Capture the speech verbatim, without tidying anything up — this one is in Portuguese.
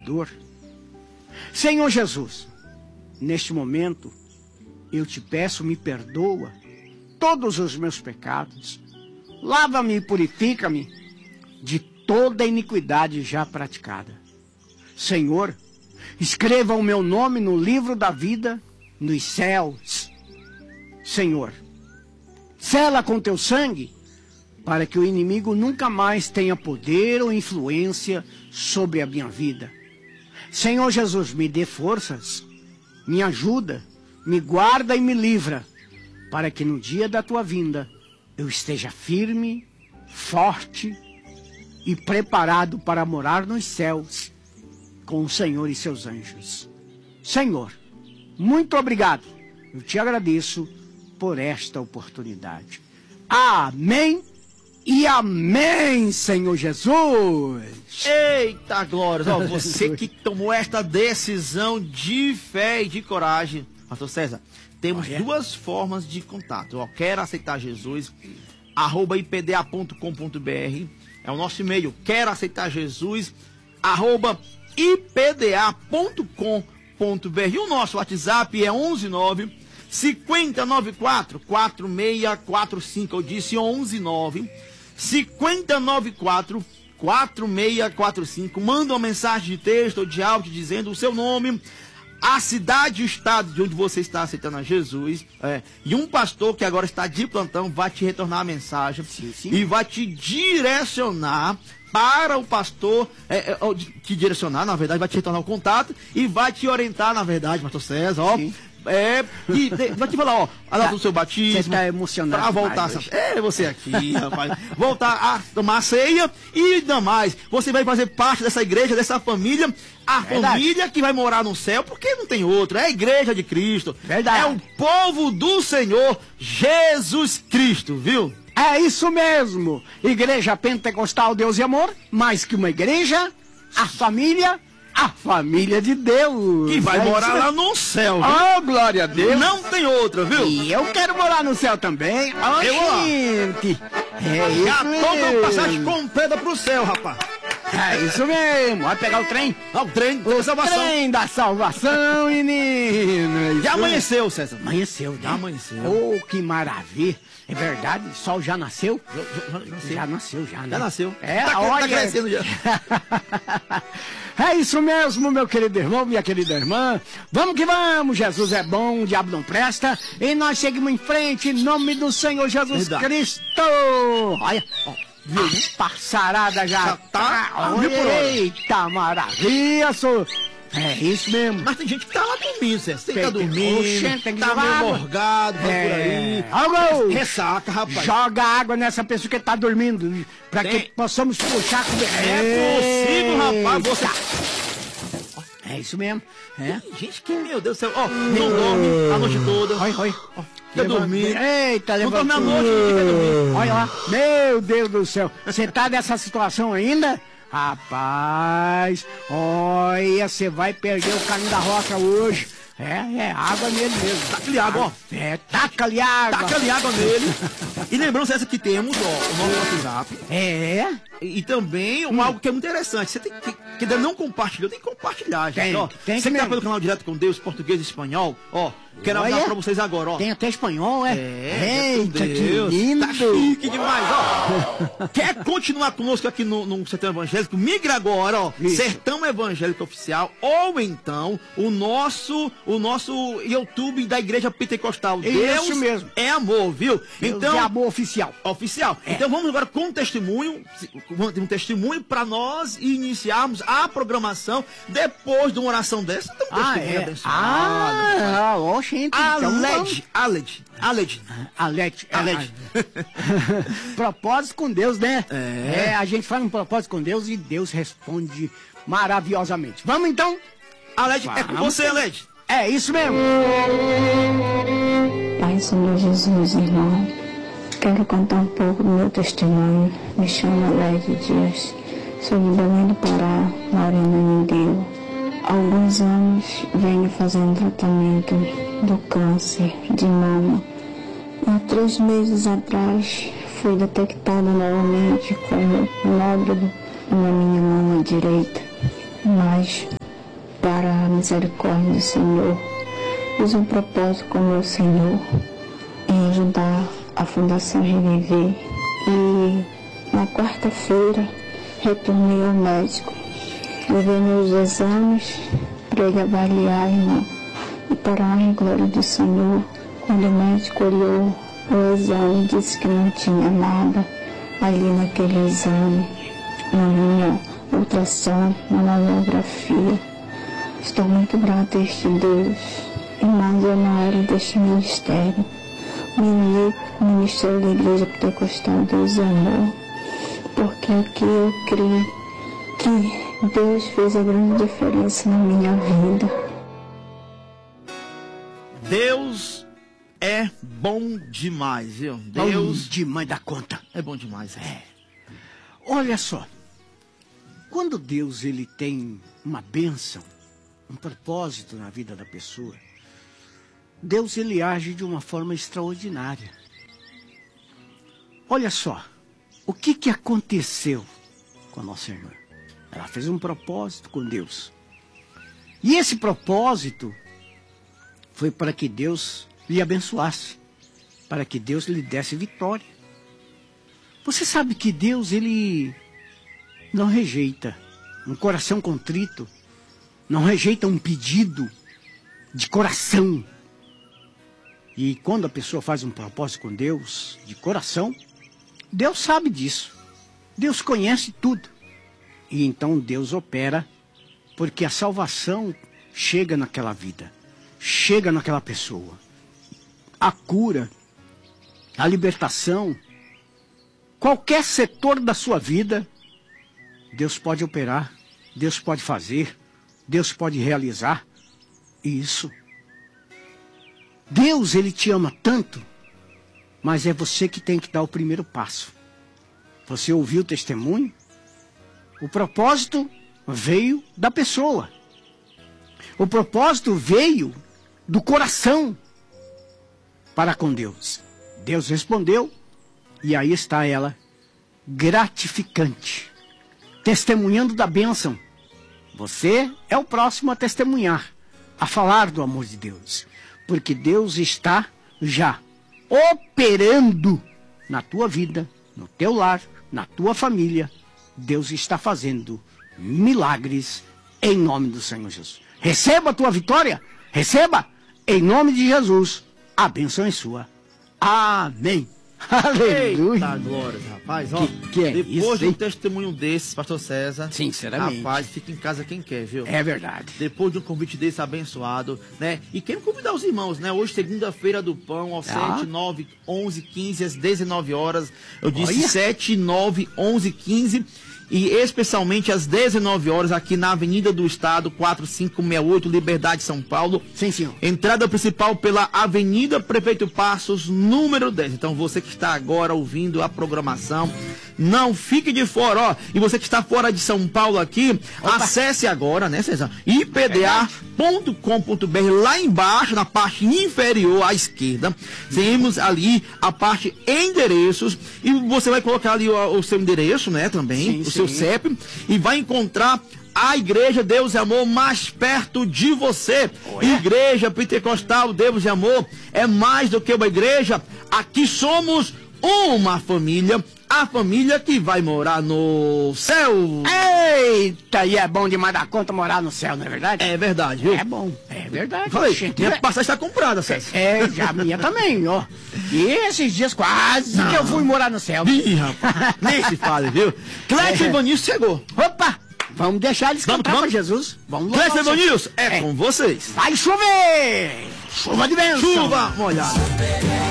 pecador. Senhor Jesus, neste momento, eu te peço, me perdoa todos os meus pecados. Lava-me e purifica-me de toda a iniquidade já praticada. Senhor, escreva o meu nome no livro da vida nos céus. Senhor, sela com teu sangue para que o inimigo nunca mais tenha poder ou influência sobre a minha vida. Senhor Jesus, me dê forças, me ajuda, me guarda e me livra, para que no dia da tua vinda eu esteja firme, forte e preparado para morar nos céus com o Senhor e seus anjos. Senhor, muito obrigado. Eu te agradeço por esta oportunidade. Amém e amém, Senhor Jesus. Eita glória, ó, você que tomou esta decisão de fé e de coragem, pastor César, temos oh, é? duas formas de contato. Ó, quer aceitar Jesus, arroba i p d a ponto com ponto b r, é o nosso e-mail. Quer aceitar Jesus, arroba i p d a ponto com ponto b r. E o nosso WhatsApp é onze nove cinco zero nove quatro quatro seis quatro cinco. Eu disse onze nove cinco zero nove quatro quatro seis quatro cinco. Manda uma mensagem de texto ou de áudio dizendo o seu nome, a cidade e o estado de onde você está aceitando a Jesus, é, e um pastor que agora está de plantão vai te retornar a mensagem, sim, sim, e vai te direcionar para o pastor, é, é, que direcionar, na verdade, vai te retornar o contato e vai te orientar, na verdade, pastor César, ó, sim. É, e de, vai te falar, ó, a data do seu batismo. Você tá emocionado. Pra voltar, é, você aqui, rapaz. Voltar a tomar a ceia e ainda mais. Você vai fazer parte dessa igreja, dessa família. A Verdade. família que vai morar no céu, porque não tem outra. É a igreja de Cristo. Verdade. É o povo do Senhor Jesus Cristo, viu? É isso mesmo. Igreja Pentecostal Deus e Amor, mais que uma igreja, a família. A família de Deus. Que vai é morar lá no céu, viu? Oh, glória a Deus. Não tem outra, viu? E eu quero morar no céu também. Oh, eu, gente. É isso Já mesmo. toca a passagem completa pro céu, rapaz. É isso mesmo. Vai pegar o trem. Ah, o trem da salvação. O trem da salvação, menino. Já amanheceu, César. Amanheceu, né? Já amanheceu. Oh, que maravilha. É verdade? O sol já nasceu? Já, já, já nasceu. Já nasceu, já, né? Já nasceu. É, tá, olha... tá crescendo já. É isso mesmo, meu querido irmão, minha querida irmã. Vamos que vamos. Jesus é bom, o diabo não presta. E nós seguimos em frente, em nome do Senhor Jesus verdade. Cristo. Olha, ó. Viu, né? Passarada já, já tá. tá olha, eita, maravilha, sou. É isso mesmo. Mas tem gente que tá lá dormindo, César. Tem que tá dormindo, Oxê, tem que tá meio água. morgado, vai é. por aí. Algo. Ressaca, rapaz. Joga água nessa pessoa que tá dormindo, pra tem. que possamos puxar com É possível, rapaz, você... É isso mesmo. É. Tem gente que, meu Deus do céu, ó, oh, não dorme a noite toda. Oi, oi. Oh, quer dormir. Eita, não dorme a noite, quer dormir. Olha lá. Meu Deus do céu. Você tá nessa situação ainda? Rapaz, olha, você vai perder o caminho da roça hoje. É, é água nele mesmo. Taca-lhe água, ó. É, taca-lhe água. Taca-lhe água nele. E lembrando essa que temos, ó, o nosso WhatsApp. É. E, e também um, hum. algo que é muito interessante. Você tem que, que ainda não compartilhou, tem que compartilhar, gente. Tem, ó, tem você que que tá pelo canal Direto com Deus, português e espanhol, ó. Quero avisar pra vocês agora, ó. Tem até espanhol, é? É, eita, que Deus, lindo. Tá chique demais, ó. Quer continuar conosco aqui no, no Sertão Evangélico? Migre agora, ó. Isso. Sertão Evangélico Oficial, ou então o nosso, o nosso YouTube da Igreja Pentecostal. Isso Deus mesmo. É amor, viu? Deus então, é amor oficial. Oficial. É. Então vamos agora com um testemunho, um testemunho para nós iniciarmos a programação depois de uma oração dessa. Então, um ah, testemunho é. abençoado. Ah, ó, gente. Aled, Aled, Aled, Aled, Aled. Propósito com Deus, né? É. é. A gente faz um propósito com Deus e Deus responde maravilhosamente. Vamos então? Aled, Vamos. é com você, Aled. É isso mesmo. Pai, Senhor Jesus, irmão, quero contar um pouco do meu testemunho. Me chamo Aled Dias, sou de Belém do Pará, moro em Naningueu. Há alguns anos venho fazendo tratamento do câncer de mama. Há três meses atrás fui detectada novamente com um nódulo na minha mama direita, mas para a misericórdia do Senhor. Fiz um propósito com o meu Senhor em ajudar a Fundação Reviver. E na quarta-feira retornei ao médico. Levei meus exames para ele avaliar, irmão. E para a honra e glória do Senhor, quando o médico olhou o exame, disse que não tinha nada ali naquele exame, na minha ultrassom, na mamografia. Estou muito grata a este Deus. Irmãos, eu não era deste ministério. O ministério da Igreja Pentecostal Deus e Amor. Porque aqui eu creio que Deus fez a grande diferença na minha vida. Deus é bom demais, viu? Deus Bom demais da conta. é bom demais. É. Olha só, quando Deus ele tem uma bênção, um propósito na vida da pessoa, Deus ele age de uma forma extraordinária. Olha só, o que que aconteceu com a nossa irmã? Ela fez um propósito com Deus. E esse propósito foi para que Deus lhe abençoasse, para que Deus lhe desse vitória. Você sabe que Deus ele não rejeita um coração contrito, não rejeita um pedido de coração. E quando a pessoa faz um propósito com Deus, de coração, Deus sabe disso. Deus conhece tudo. E então Deus opera, porque a salvação chega naquela vida, chega naquela pessoa. A cura, a libertação, qualquer setor da sua vida, Deus pode operar, Deus pode fazer, Deus pode realizar isso. Deus, ele te ama tanto, mas é você que tem que dar o primeiro passo. Você ouviu o testemunho? O propósito veio da pessoa. O propósito veio do coração para com Deus. Deus respondeu e aí está ela, gratificante, testemunhando da bênção. Você é o próximo a testemunhar, a falar do amor de Deus. Porque Deus está já operando na tua vida, no teu lar, na tua família. Deus está fazendo milagres em nome do Senhor Jesus. Receba a tua vitória, receba em nome de Jesus. A bênção é sua. Amém. Aleluia. Eita glória, rapaz. Ó, Que, que é depois isso, de um hein? testemunho desses, pastor César, Sinceramente. rapaz, fica em casa quem quer, viu? É verdade. Depois de um convite desse abençoado, né? E quero convidar os irmãos, né? Hoje, segunda-feira do pão, aos Ah. sete, nove, onze, quinze, às dezenove horas. Eu disse Olha. sete, nove, onze, quinze. E especialmente às dezenove horas, aqui na Avenida do Estado, quatro cinco seis oito, Liberdade, São Paulo. Sim, senhor. Entrada principal pela Avenida Prefeito Passos, número dez. Então você que está agora ouvindo a programação, não fique de fora, ó. E você que está fora de São Paulo aqui, Opa. acesse agora, né, César? i p d a ponto com ponto b r. Lá embaixo, na parte inferior à esquerda, temos ali a parte endereços. E você vai colocar ali o, o seu endereço, né, também, Sim, o seu sim. C E P, e vai encontrar a Igreja Deus e Amor mais perto de você. Olha. Igreja Pentecostal Deus e Amor é mais do que uma igreja. Aqui somos uma família, a família que vai morar no céu. Eita, e é bom demais da conta morar no céu, não é verdade? É verdade, viu? É bom, é verdade. Falei, Gente, minha é- passagem está comprada, César. É, já a minha também, ó. E esses dias quase Não. que eu fui morar no céu. Ih, rapaz, nem se fale, viu? Clécio É. Ivanilson chegou. Opa, vamos deixar eles Vamos, cantar vamos. pra Jesus. Vamos louvar Clécio o Senhor. Ivanilson, é, É. com vocês. Vai chover! Chuva de bênção! Chuva molhada.